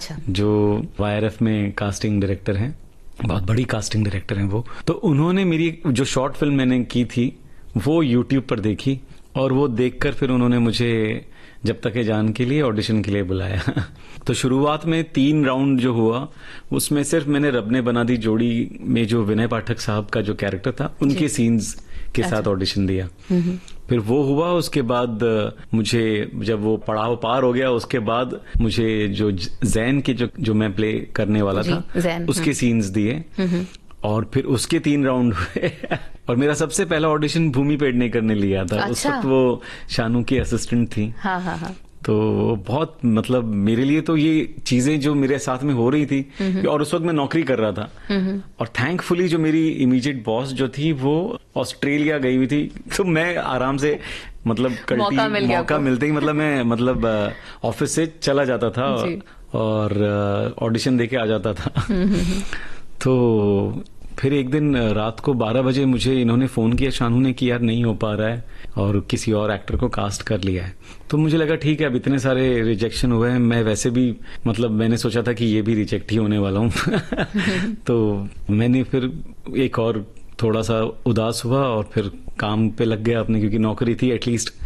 अच्छा। जो YRF में कास्टिंग डायरेक्टर हैं, बहुत बड़ी कास्टिंग डायरेक्टर हैं वो। तो उन्होंने मेरी जो शॉर्ट फिल्म मैंने की थी वो यूट्यूब पर देखी, और वो देखकर फिर उन्होंने मुझे जब तक है जान के लिए ऑडिशन के लिए बुलाया। तो शुरुआत में 3 राउंड जो हुआ उसमें सिर्फ मैंने रब ने बना दी जोड़ी में जो विनय पाठक साहब का जो कैरेक्टर था उनके सीन्स के साथ ऑडिशन दिया। फिर वो हुआ, उसके बाद मुझे जब वो पड़ाव पार हो गया उसके बाद मुझे जो जैन के जो मैं प्ले करने वाला था उसके सीन्स दिए, और फिर उसके 3 राउंड हुए। और मेरा सबसे पहला ऑडिशन भूमि पेडनेकर ने लिया था। उस वक्त वो शानू की असिस्टेंट थी। हाँ हाँ हाँ। तो बहुत मतलब मेरे लिए तो ये चीजें जो मेरे साथ में हो रही थी, और उस वक्त मैं नौकरी कर रहा था, और थैंकफुली जो मेरी इमीडिएट बॉस जो थी वो ऑस्ट्रेलिया गई हुई थी, तो मैं आराम से मतलब मौका मिलते ही मतलब ऑफिस से चला जाता था और ऑडिशन देके आ जाता था। तो फिर एक दिन रात को 12 बजे मुझे इन्होंने फोन किया, शानू ने, कि यार नहीं हो पा रहा है और किसी और एक्टर को कास्ट कर लिया है। तो मुझे लगा ठीक है, अब इतने सारे रिजेक्शन हुए हैं, मैं वैसे भी मतलब मैंने सोचा था कि ये भी रिजेक्ट ही होने वाला हूँ। तो मैंने फिर एक और थोड़ा सा उदास हुआ और फिर काम पे लग गया अपने, क्योंकि नौकरी थी एटलीस्ट।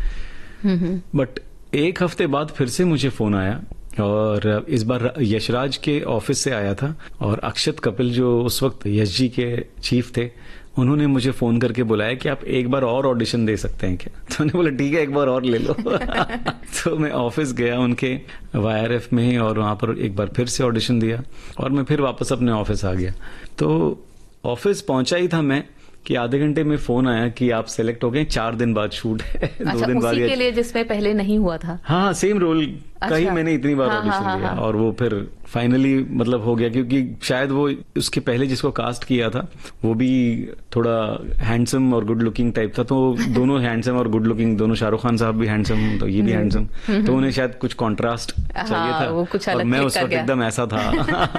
बट एक हफ्ते बाद फिर से मुझे फोन आया, और इस बार यशराज के ऑफिस से आया था, और अक्षत कपिल जो उस वक्त यश जी के चीफ थे, उन्होंने मुझे फोन करके बुलाया कि आप एक बार और ऑडिशन दे सकते हैं क्या। तो मैंने बोला ठीक है, एक बार और ले लो। तो मैं ऑफिस गया उनके YRF में, और वहां पर एक बार फिर से ऑडिशन दिया, और मैं फिर वापस अपने ऑफिस आ गया। तो ऑफिस पहुंचा ही था मैं कि आधे घंटे में फोन आया कि आप सेलेक्ट हो गए, 4 दिन बाद शूट है। अच्छा, 2 दिन बाद उसी के लिए जिसमें पहले नहीं हुआ था। हाँ, सेम रोल का ही मैंने इतनी बार ऑडिशन दिया, और वो फिर फाइनली मतलब हो गया, क्योंकि शायद वो उसके पहले जिसको कास्ट किया था वो भी थोड़ा हैंडसम और गुड लुकिंग टाइप था। तो दोनों हैंडसम और गुड लुकिंग, दोनों शाहरुख खान साहब भी हैंडसम, तो ये भी हैंडसम, तो उन्हें शायद कुछ कॉन्ट्रास्ट चाहिए था, वो कुछ अलग, और मैं उस वक्त एकदम ऐसा था।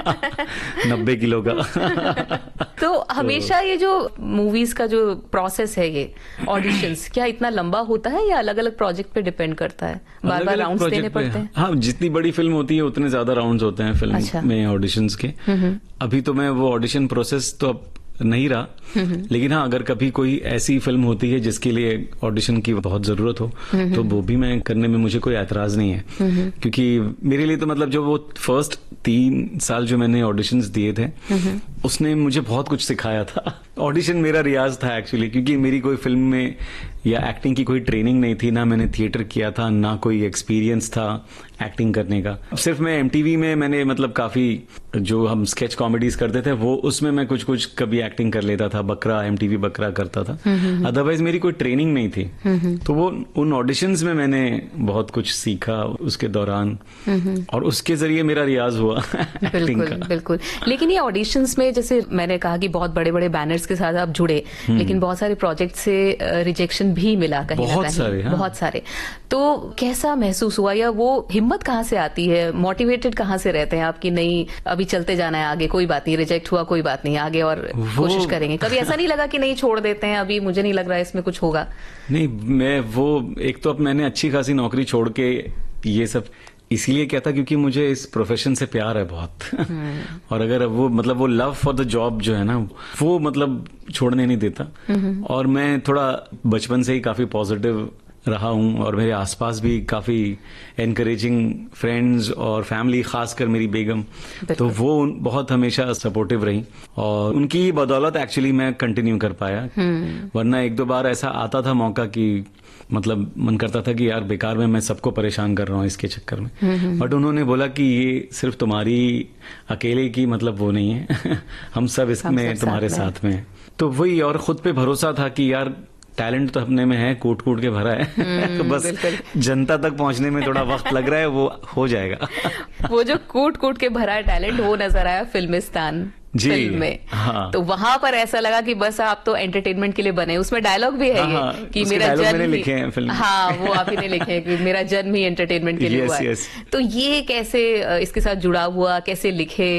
90 किलो का। तो हमेशा ये जो मूवीज का जो प्रोसेस है, ये ऑडिशंस, क्या इतना लंबा होता है या अलग अलग प्रोजेक्ट पे डिपेंड करता है? बार बार राउंड्स देने पड़ते हैं? हाँ, जितनी बड़ी फिल्म होती है उतने ज्यादा राउंड्स होते हैं फिल्म में ऑडिशंस के। अभी तो मैं वो ऑडिशन प्रोसेस तो अब नहीं रहा, लेकिन हाँ, अगर कभी कोई ऐसी फिल्म होती है जिसके लिए ऑडिशन की बहुत जरूरत हो तो वो भी मैं करने में मुझे कोई ऐतराज नहीं है। क्योंकि मेरे लिए तो मतलब जो वो फर्स्ट 3 साल जो मैंने ऑडिशंस दिए थे उसने मुझे बहुत कुछ सिखाया था। ऑडिशन मेरा रियाज था एक्चुअली, क्योंकि मेरी कोई फिल्म में या एक्टिंग की कोई ट्रेनिंग नहीं थी, ना मैंने थिएटर किया था, ना कोई एक्सपीरियंस था एक्टिंग करने का। सिर्फ मैं MTV में मैंने मतलब काफी जो हम स्केच कॉमेडीज करते थे वो उसमें मैं कुछ कभी एक्टिंग कर लेता था, बकरा, MTV बकरा करता था, अदरवाइज मेरी कोई ट्रेनिंग नहीं थी। तो वो उन ऑडिशंस में मैंने बहुत कुछ सीखा उसके दौरान, और उसके जरिए मेरा रियाज हुआ एक्टिंग का। बिल्कुल। लेकिन ये ऑडिशंस में, जैसे मैंने कहा कि बहुत बड़े बड़े बैनर्स के साथ आप जुड़े, लेकिन बहुत सारे प्रोजेक्ट से रिजेक्शन भी मिला कहीं ना कहीं, बहुत सारे। तो कैसा महसूस हुआ, या वो हिम्मत कहाँ से आती है, मोटिवेटेड कहाँ से रहते हैं आप कि नहीं अभी चलते जाना है आगे, कोई बात नहीं, रिजेक्ट हुआ कोई बात नहीं, आगे और कोशिश करेंगे? कभी ऐसा नहीं लगा कि नहीं छोड़ देते हैं, अभी मुझे नहीं लग रहा है इसमें कुछ होगा? नहीं, मैं वो एक तो अब मैंने अच्छी खासी नौकरी छोड़ के ये सब इसीलिए क्या था क्योंकि मुझे इस प्रोफेशन से प्यार है बहुत। और अगर वो मतलब वो लव फॉर द जॉब जो है ना वो मतलब छोड़ने नहीं देता। और मैं थोड़ा बचपन से ही काफी पॉजिटिव रहा हूं और मेरे आसपास भी काफी एनकरेजिंग फ्रेंड्स और फैमिली, खासकर मेरी बेगम, तो वो बहुत हमेशा सपोर्टिव रही और उनकी बदौलत एक्चुअली मैं कंटिन्यू कर पाया। वरना 1-2 बार ऐसा आता था मौका कि मतलब मन करता था कि यार बेकार में मैं सबको परेशान कर रहा हूँ इसके चक्कर में। बट उन्होंने बोला कि ये सिर्फ तुम्हारी अकेले की मतलब वो नहीं है हम सब इसमें तुम्हारे साथ में। तो वही, और खुद पे भरोसा था कि यार टैलेंट तो अपने में है, कूट कूट के भरा है तो बस जनता तक पहुंचने में थोड़ा वक्त लग रहा है, वो हो जाएगा। वो जो कूट कूट के भरा है टैलेंट वो नजर आया फिल्मिस्तान फिल्म में। हाँ। तो वहां पर ऐसा लगा कि बस आप तो एंटरटेनमेंट के लिए बने। उसमें डायलॉग भी है कि मेरा जन्म लिखे हैं फिल्म। हाँ, वो आप ही ने लिखे हैं कि मेरा जन्म ही एंटरटेनमेंट के लिए हुआ है। तो ये कैसे इसके साथ जुड़ा हुआ, कैसे लिखे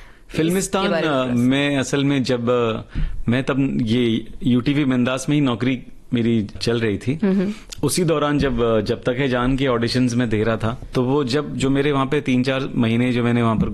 फिल्मिस्तान में? असल में जब मैं तब ये यूटीवी बिंदास में ही नौकरी मेरी चल रही थी, उसी दौरान जब तक है जान के ऑडिशंस में दे रहा था, तो वो जो मेरे वहां पे 3-4 महीने जो मैंने वहां पर